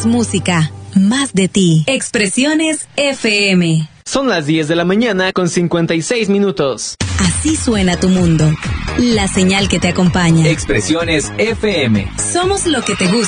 música, más de ti. Expresiones FM. Son las 10 de la mañana con 56 minutos. Así suena tu mundo. La señal que te acompaña. Expresiones FM. Somos lo que te gusta.